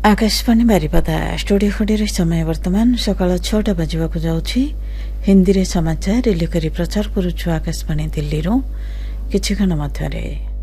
Akashvani Baripada studio खंडी समय वर्तमान सकाळ 6टा बजिବାକୁ ଯାଉଛି हिंदी रे समाचार रिली करी प्रचार करूछु आकाशवाणी दिल्ली रो किछि क्षण मध्यरे।